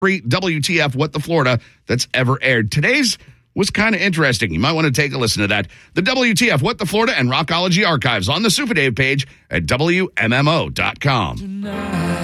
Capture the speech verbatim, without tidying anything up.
W T F What the Florida that's ever aired. Today's was kind of interesting. You might want to take a listen to that. The W T F What the Florida and Rockology archives on the Super Dave page at W M M O dot com. Tonight.